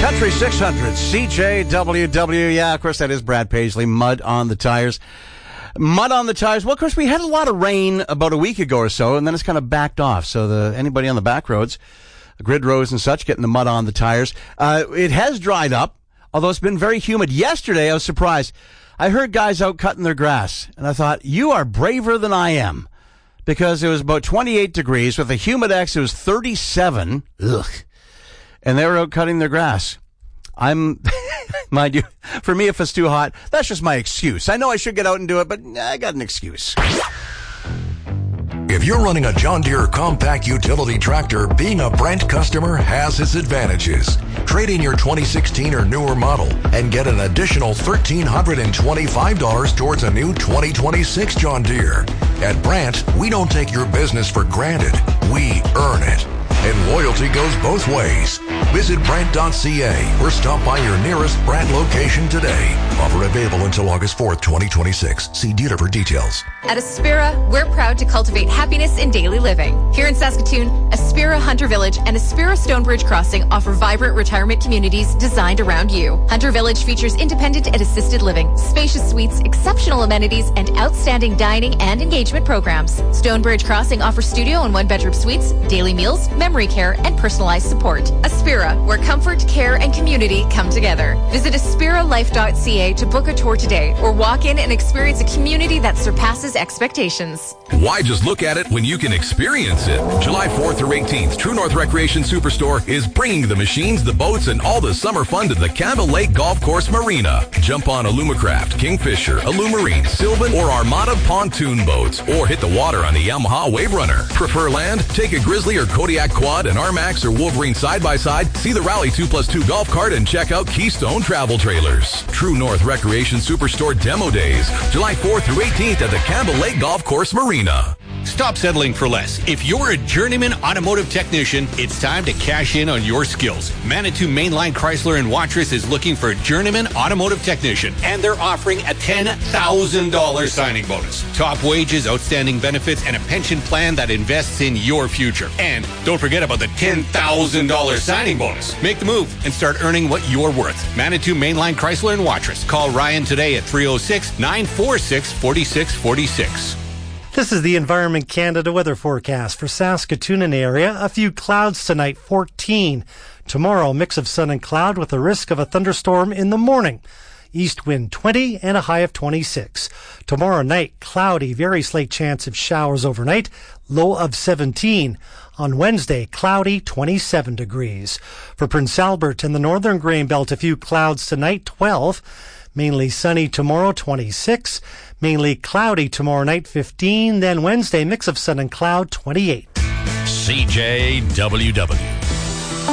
Country 600, CJWW. Yeah, of course, that is Brad Paisley. Mud on the tires. Mud on the tires. Well, of course, we had a lot of rain about a week ago or so, and then it's kind of backed off. So anybody on the back roads, the grid roads and such, getting the mud on the tires. It has dried up, although it's been very humid. Yesterday, I was surprised. I heard guys out cutting their grass, and I thought, you are braver than I am, because it was about 28 degrees. With a Humidex, it was 37. Ugh. And they were out cutting their grass. Mind you, for me, if it's too hot, that's just my excuse. I know I should get out and do it, but I got an excuse. If you're running a John Deere compact utility tractor, being a Brent customer has its advantages. Trade in your 2016 or newer model and get an additional $1,325 towards a new 2026 John Deere. At Brent, we don't take your business for granted. We earn it. And loyalty goes both ways. Visit Brent.ca or stop by your nearest Brent location today. Offer available until August 4th, 2026. See dealer for details. At Aspira, we're proud to cultivate happiness in daily living. Here in Saskatoon, Aspira Hunter Village and Aspira Stonebridge Crossing offer vibrant retirement communities designed around you. Hunter Village features independent and assisted living, spacious suites, exceptional amenities, and outstanding dining and engagement programs. Stonebridge Crossing offers studio and one-bedroom suites, daily meals, memory care, and personalized support. Aspira, where comfort, care, and community come together. Visit aspiralife.ca to book a tour today or walk in and experience a community that surpasses expectations. Why just look at it when you can experience it? July 4th through 18th, True North Recreation Superstore is bringing the machines, the boats, and all the summer fun to the Campbell Lake Golf Course Marina. Jump on Alumacraft, Kingfisher, Alumarine, Sylvan, or Armada pontoon boats, or hit the water on the Yamaha Wave Runner. Prefer land? Take a Grizzly or Kodiak Quad, an RMAX or Wolverine side-by-side, see the Rally 2+2 golf cart, and check out Keystone Travel Trailers. True North Recreation Superstore Demo Days, July 4th through 18th at the Campbell Lake Golf Course Marina. Stop settling for less. If you're a journeyman automotive technician, it's time to cash in on your skills. Manitou Mainline Chrysler and Watrous is looking for a journeyman automotive technician, and they're offering a $10,000 signing bonus. Top wages, outstanding benefits, and a pension plan that invests in your future. And don't forget about the $10,000 signing bonus. Make the move and start earning what you're worth. Manitou Mainline Chrysler and Watrous. Call Ryan today at 306-946-4646. This is the Environment Canada weather forecast for Saskatoon and area. A few clouds tonight, 14. Tomorrow, mix of sun and cloud with a risk of a thunderstorm in the morning. East wind 20 and a high of 26. Tomorrow night, cloudy, very slight chance of showers overnight, low of 17. On Wednesday, cloudy, 27 degrees. For Prince Albert and the northern Grain Belt, a few clouds tonight, 12. Mainly sunny tomorrow, 26. Mainly cloudy tomorrow night, 15. Then Wednesday, mix of sun and cloud, 28. CJWW.